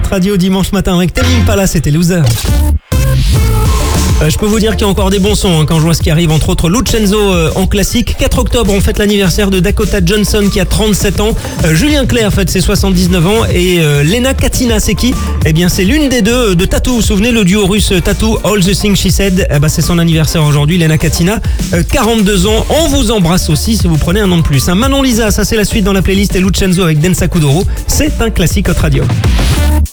Radio dimanche matin avec Tame Impala, c'était Loser. Je peux vous dire qu'il y a encore des bons sons quand je vois ce qui arrive, entre autres Lucenzo en classique. 4 octobre, on fête l'anniversaire de Dakota Johnson qui a 37 ans. Julien Clerc fête ses 79 ans. Et Lena Katina, c'est qui ? Eh bien, c'est l'une des deux de Tattoo. Vous vous souvenez, le duo russe Tattoo, All the Things She Said. C'est son anniversaire aujourd'hui, Lena Katina. 42 ans. On vous embrasse aussi si vous prenez un an de plus. Manon Lisa, ça c'est la suite dans la playlist. Et Lucenzo avec Densa Kuduro. C'est un classique Hot Radio.